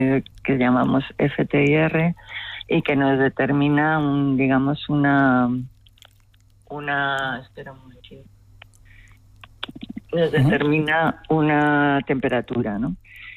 que llamamos FTIR, y que nos determina determina una temperatura, ¿no?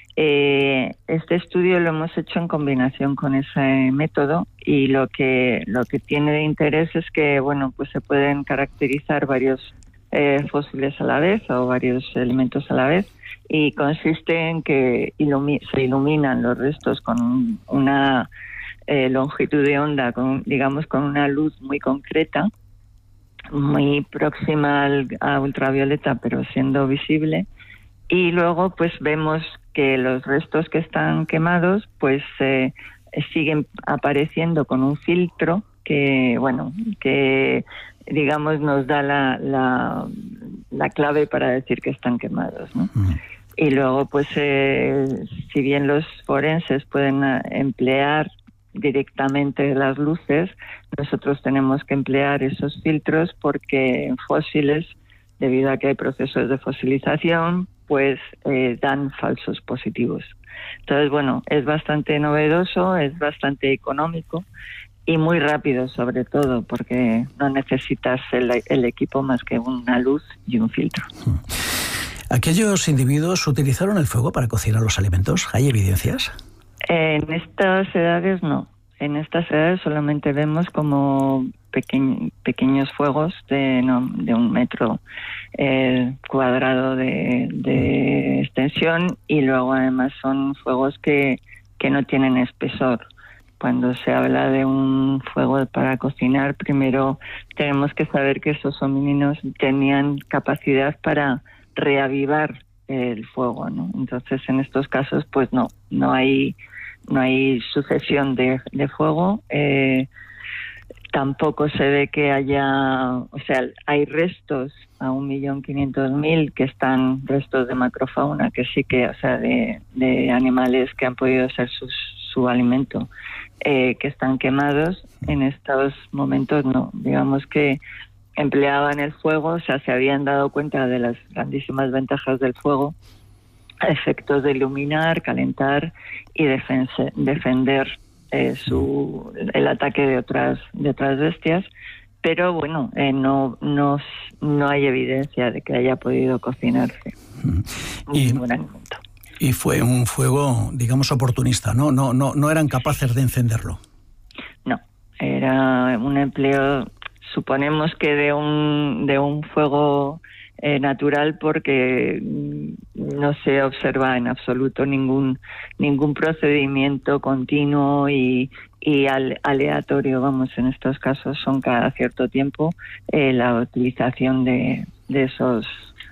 Este estudio lo hemos hecho en combinación con ese método, y lo que tiene de interés es que, bueno, pues se pueden caracterizar varios fósiles a la vez, o varios elementos a la vez, y consiste en que se iluminan los restos con una longitud de onda, con una luz muy concreta, muy próxima a ultravioleta, pero siendo visible, y luego pues vemos que los restos que están quemados pues siguen apareciendo con un filtro que digamos nos da la clave para decir que están quemados, ¿no? Y luego pues si bien los forenses pueden emplear directamente las luces, nosotros tenemos que emplear esos filtros, porque en fósiles, debido a que hay procesos de fosilización, pues dan falsos positivos. Entonces, bueno, es bastante novedoso, es bastante económico y muy rápido, sobre todo, porque no necesitas el equipo más que una luz y un filtro. ¿Aquellos individuos utilizaron el fuego para cocinar los alimentos? ¿Hay evidencias? En estas edades no. En estas edades solamente vemos como pequeños fuegos de 1 metro cuadrado de extensión, y luego además son fuegos que no tienen espesor. Cuando se habla de un fuego para cocinar, primero tenemos que saber que esos homínidos tenían capacidad para reavivar el fuego, ¿no? Entonces, en estos casos, pues no hay sucesión de fuego. Tampoco se ve que hay restos a 1.500.000 que están restos de macrofauna, que sí que, de animales que han podido ser su alimento, que están quemados. En estos momentos no. Digamos que empleaban el fuego, se habían dado cuenta de las grandísimas ventajas del fuego, a efectos de iluminar, calentar y defender el ataque de otras bestias, pero bueno, no hay evidencia de que haya podido cocinarse ningún alimento. Y fue un fuego, digamos, oportunista, ¿no? No eran capaces de encenderlo. No, era un empleo, suponemos que de un fuego natural, porque no se observa en absoluto ningún procedimiento continuo y aleatorio. En estos casos son cada cierto tiempo la utilización de esos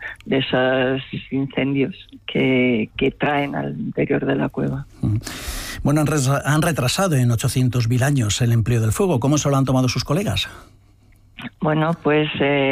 incendios que traen al interior de la cueva. Bueno, han retrasado en 800.000 años el empleo del fuego. ¿Cómo se lo han tomado sus colegas? Bueno, pues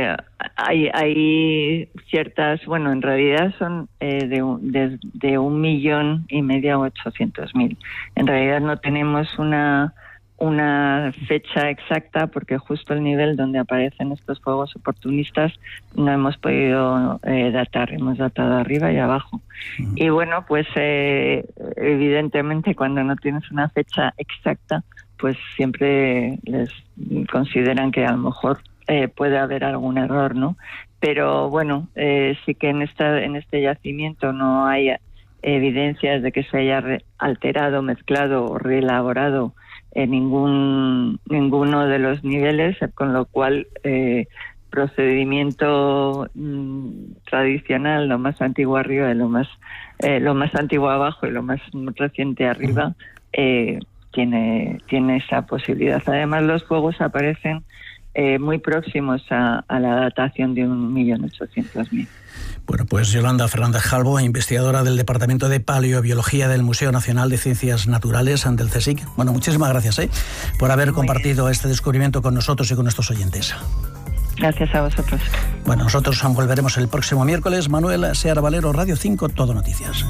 hay ciertas, en realidad son de 1,5 millones a 800.000. En realidad no tenemos una fecha exacta, porque justo el nivel donde aparecen estos fuegos oportunistas no hemos podido datar. Hemos datado arriba y abajo. Y bueno, pues evidentemente cuando no tienes una fecha exacta, pues siempre les consideran que a lo mejor puede haber algún error, ¿no? Pero bueno, sí que en este yacimiento no hay evidencias de que se haya alterado, mezclado o reelaborado ninguno de los niveles, con lo cual procedimiento tradicional, lo más antiguo arriba y lo más antiguo abajo y lo más reciente arriba, tiene esa posibilidad. Además, los fuegos aparecen muy próximos a la datación de 1.800.000. Bueno, pues Yolanda Fernández Calvo, investigadora del Departamento de Paleobiología del Museo Nacional de Ciencias Naturales del CSIC. Bueno, muchísimas gracias por haber compartido este descubrimiento con nosotros y con nuestros oyentes. Gracias a vosotros. Bueno, nosotros volveremos el próximo miércoles. Manuel Seara Valero, Radio 5, Todo Noticias.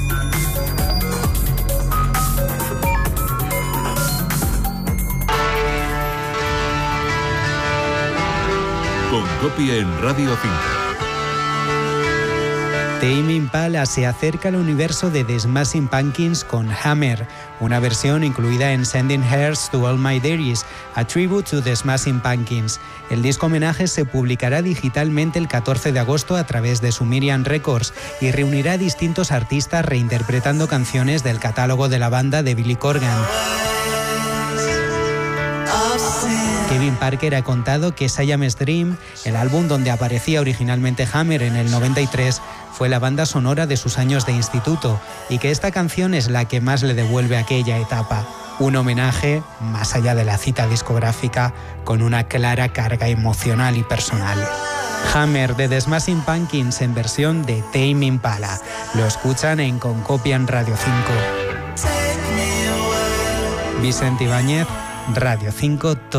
Con Copia en Radio 5. Tame Impala se acerca al universo de The Smashing Pumpkins con Hammer, una versión incluida en Sending Hearts to All My Dearies, a tribute to The Smashing Pumpkins. El disco homenaje se publicará digitalmente el 14 de agosto a través de Sumerian Records y reunirá a distintos artistas reinterpretando canciones del catálogo de la banda de Billy Corgan. Kevin Parker ha contado que Siamese Dream, el álbum donde aparecía originalmente Hammer en el 93, fue la banda sonora de sus años de instituto y que esta canción es la que más le devuelve a aquella etapa. Un homenaje, más allá de la cita discográfica, con una clara carga emocional y personal. Hammer de The Smashing Pumpkins en versión de Tame Impala. Lo escuchan en Concopia en Radio 5. Vicente Ibáñez, Radio 5.